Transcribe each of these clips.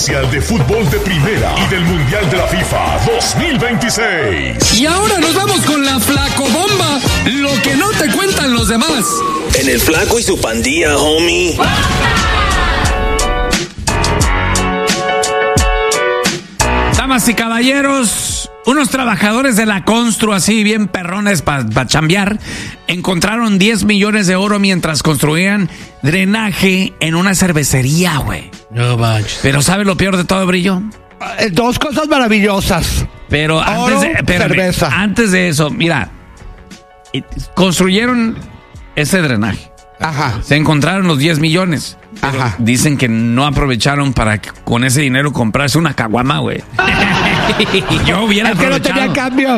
especial de fútbol de primera y del Mundial de la FIFA 2026. Y ahora nos vamos con la Flacobomba, lo que no te cuentan los demás. En el Flaco y su pandilla, homie. Damas y caballeros, unos trabajadores de la constru, así bien perrones para chambear, encontraron 10 millones de oro mientras construían drenaje en una cervecería, güey. No manches. Pero ¿sabe lo peor de todo, Brillo? Dos cosas maravillosas. Pero Oro, cerveza. Antes de eso, mira, construyeron ese drenaje. Ajá. Se encontraron los 10 millones. Ajá. Dicen que no aprovecharon para con ese dinero comprarse una caguama, güey. Yo hubiera Es que no tenía cambio.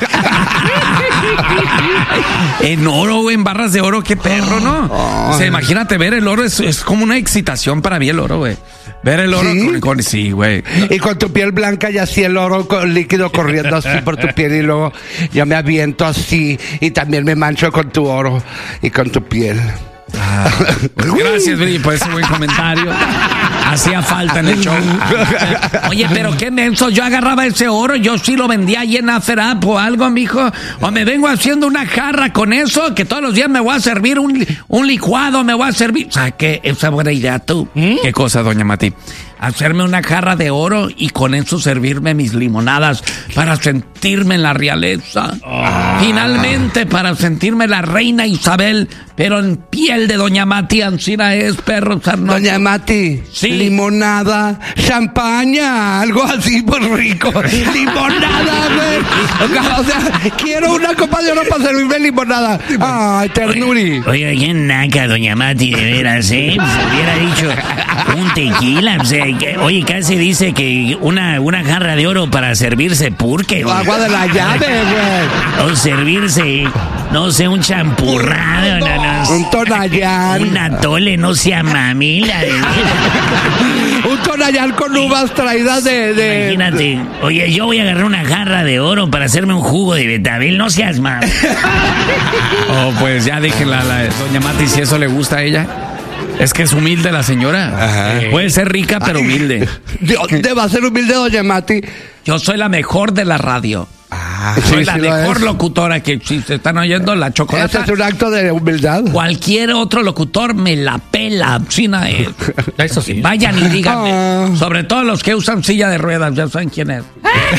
En oro, güey, en barras de oro, qué perro, ¿no? O sea, imagínate, ver el oro es como una excitación para mí el oro, güey. Ver el oro ¿Sí? sí, güey. Y con tu piel blanca y así el oro líquido corriendo así por tu piel y luego yo me aviento así y también me mancho con tu oro y con tu piel. Pues gracias, Bri, por ese buen comentario. Hacía falta en el show. Oye, pero qué menso, yo agarraba ese oro, yo sí lo vendía ahí en Aferap o algo, mijo. O me vengo haciendo una jarra con eso, que todos los días me voy a servir un licuado, me voy a servir. O sea, que esa buena idea tú. ¿Qué cosa, doña Mati? Hacerme una jarra de oro y con eso servirme mis limonadas para sentirme en la realeza. Finalmente, para sentirme la reina Isabel, pero en piel de doña Mati, Ancina es, perro sarnoso. Doña Mati, Sí. limonada, champaña, algo así pues rico. Limonada, güey. O sea, quiero una copa de oro para servirme limonada. Ay, ternuri. Oiga, qué naca, doña Mati, de veras, ¿eh? Pues hubiera dicho un tequila. O sea, oye, casi dice que una jarra de oro para servirse purque. Agua de la llave, güey. O servirse, no sé, un champurrado, no. Un tonallán. Un atole, no sea mamila. Un tonallán con uvas traídas de... Imagínate, oye, yo voy a agarrar una jarra de oro para hacerme un jugo de betabel, no seas mamá. Oh, pues ya dije la doña Mati, si eso le gusta a ella. Es que es humilde la señora. Ajá. Puede ser rica, pero humilde. Deba ser humilde, doña Mati. Yo soy la mejor de la radio. Soy la mejor locutora que si se están oyendo, la chocolate. Ese es un acto de humildad. Cualquier otro locutor me la pela. China, Eso sí. vayan y díganme. Sobre todo los que usan silla de ruedas, ya saben quién es.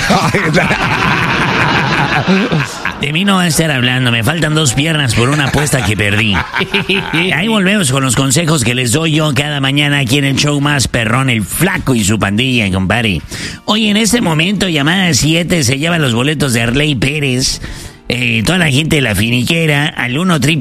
De mí no va a estar hablando, me faltan 2 piernas por una apuesta que perdí. Ahí volvemos con los consejos que les doy yo cada mañana aquí en el show más perrón, el Flaco y su pandilla, compadre. Hoy en este momento, llamada 7, se llevan los boletos de Arley Pérez. Toda la gente de la finiquera al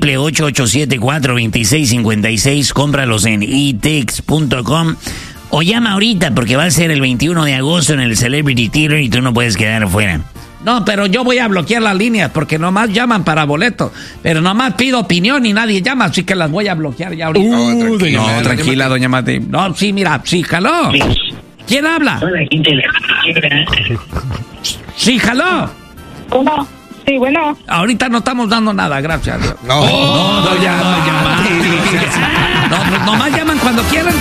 1-888-874-2656, cómpralos en etex.com o llama ahorita porque va a ser el 21 de agosto en el Celebrity Theater y tú no puedes quedar afuera. No, pero yo voy a bloquear las líneas porque nomás llaman para boletos. Pero nomás pido opinión y nadie llama, así que las voy a bloquear ya ahorita. Tranquila, doña Mati. No, sí, mira, sí, jaló. ¿Quién habla? Toda la gente de la finiquera. Sí, jaló. ¿Cómo? Sí, bueno. Ahorita no estamos dando nada, gracias. No, doña Mati. No, pues nomás llaman cuando quieran.